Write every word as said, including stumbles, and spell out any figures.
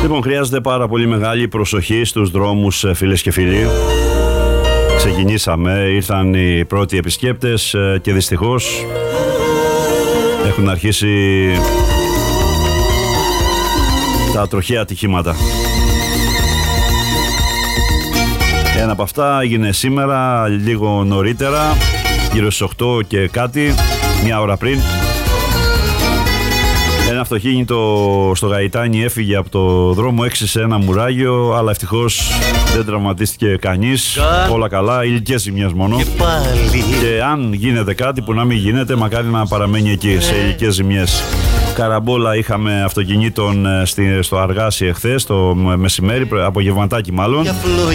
Λοιπόν, χρειάζεται πάρα πολύ μεγάλη προσοχή στους δρόμους, φίλες και φίλοι. Ξεκινήσαμε, ήρθαν οι πρώτοι επισκέπτες και δυστυχώς έχουν αρχίσει τα τροχαία ατυχήματα. Ένα από αυτά έγινε σήμερα λίγο νωρίτερα, γύρω στις οκτώ και κάτι, μια ώρα πριν. Ένα αυτοκίνητο στο Γαϊτάνι έφυγε από το δρόμο έξι σε ένα μουράγιο, αλλά ευτυχώς δεν τραυματίστηκε κανείς. Όλα καλά, ηλικές ζημιές μόνο. Και, και αν γίνεται κάτι, που να μην γίνεται, μακάρι να παραμένει εκεί, σε ηλικές ζημιές. Καραμπόλα είχαμε αυτοκινήτων στο Αργάσι εχθές, το μεσημέρι, απογευματάκι μάλλον.